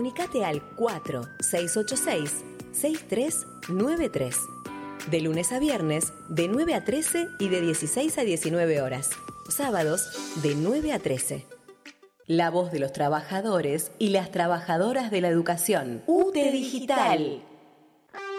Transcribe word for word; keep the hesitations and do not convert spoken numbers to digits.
Comunicate al cuatro seis ocho seis, seis tres nueve tres. De lunes a viernes, de nueve a trece y de dieciséis a diecinueve horas. Sábados, de nueve a trece. La voz de los trabajadores y las trabajadoras de la educación. U T E Digital.